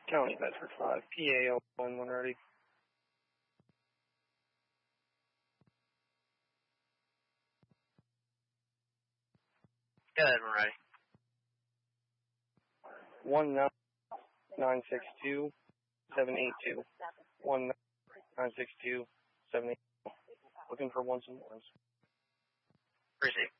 County Bedford 5, PA 01 when ready. Go ahead, we're ready. 19962 782. 19962 782. Looking for ones and ones. Appreciate it.